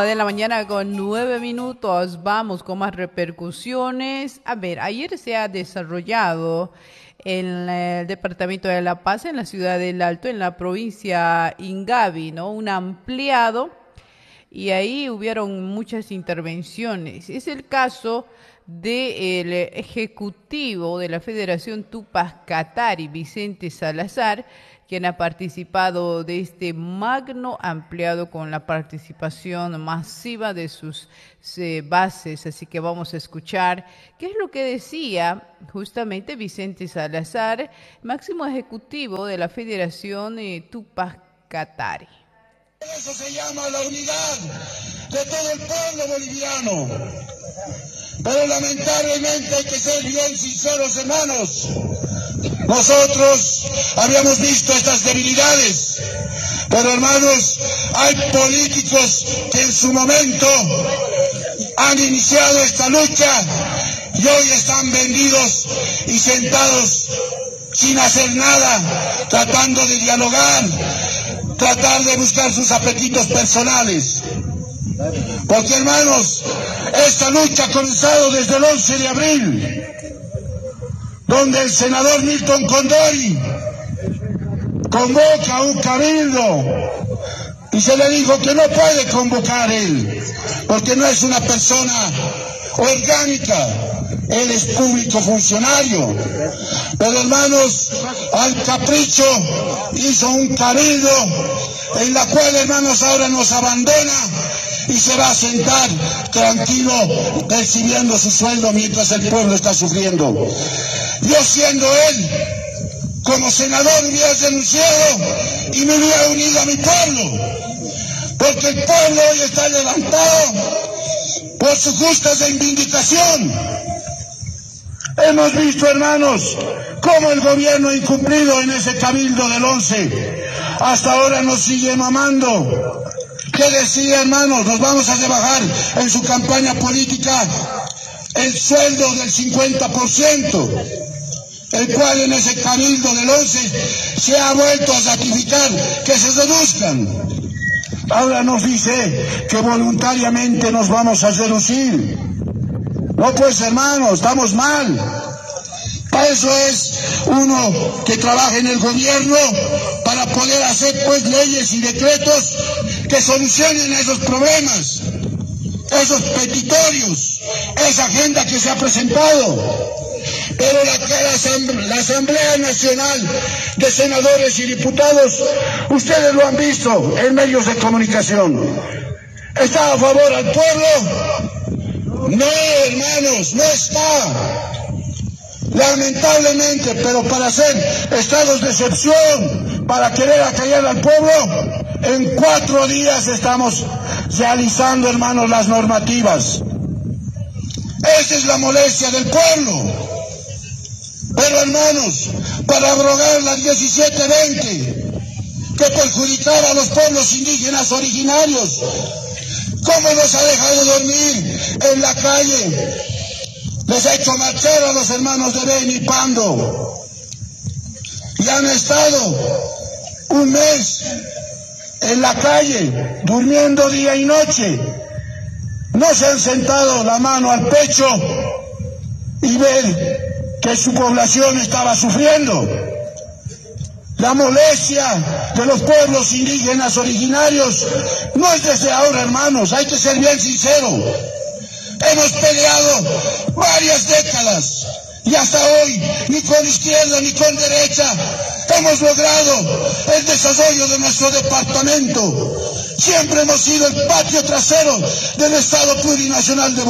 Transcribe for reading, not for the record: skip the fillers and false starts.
de la mañana con 9 minutos. Vamos con más repercusiones. A ver, ayer se ha desarrollado en el departamento de La Paz, en la ciudad del Alto, en la provincia Ingavi, ¿no? Un ampliado, y ahí hubieron muchas intervenciones. Es el caso del ejecutivo de la Federación Tupac Katari, Vicente Salazar, quien ha participado de este magno ampliado con la participación masiva de sus bases. Así que vamos a escuchar qué es lo que decía justamente Vicente Salazar, máximo ejecutivo de la Federación Tupac Katari. Eso se llama la unidad de todo el pueblo boliviano. Pero lamentablemente hay que ser bien sinceros, hermanos. Nosotros habíamos visto estas debilidades, pero hermanos, hay políticos que en su momento han iniciado esta lucha y hoy están vendidos y sentados sin hacer nada, tratando de dialogar, tratar de buscar sus apetitos personales. Porque hermanos, esta lucha ha comenzado desde el 11 de abril, donde el senador Milton Condori convoca un cabildo y se le dijo que no puede convocar él, porque no es una persona orgánica, él es público funcionario. Pero hermanos, al capricho hizo un cabildo en la cual, hermanos, ahora nos abandona y se va a sentar tranquilo percibiendo su sueldo mientras el pueblo está sufriendo. Yo, siendo él, como senador, hubiera denunciado y me hubiera unido a mi pueblo, porque el pueblo hoy está levantado por su justa reivindicación. Hemos visto, hermanos, cómo el gobierno ha incumplido en ese cabildo del 11. Hasta ahora nos sigue mamando. ¿Qué decía, hermanos? Nos vamos a rebajar en su campaña política el sueldo del 50%, el cual en ese cabildo del 11 se ha vuelto a ratificar que se reduzcan. Ahora nos dice que voluntariamente nos vamos a reducir. No, pues hermanos, estamos mal. Para eso es uno que trabaja en el gobierno, para poder hacer pues leyes y decretos que solucionen esos problemas, esos petitorios, esa agenda que se ha presentado. Pero la Asamblea Nacional de Senadores y Diputados, ustedes lo han visto en medios de comunicación, ¿está a favor al pueblo? No, hermanos, no está. Lamentablemente, pero para hacer estados de excepción, para querer acallar al pueblo, en 4 días estamos realizando, hermanos, las normativas. Esa es la molestia del pueblo. Pero, hermanos, para abrogar la 1720, que perjudicaba a los pueblos indígenas originarios, ¿cómo nos ha dejado dormir en la calle? Les ha hecho marchar a los hermanos de Beni y Pando. Y han estado un mes en la calle, durmiendo día y noche. No se han sentado la mano al pecho y ver que su población estaba sufriendo. La molestia de los pueblos indígenas originarios no es desde ahora, hermanos, hay que ser bien sinceros. Hemos peleado varias décadas y hasta hoy, ni con izquierda ni con derecha, hemos logrado el desarrollo de nuestro departamento. Siempre hemos sido el patio trasero del Estado plurinacional de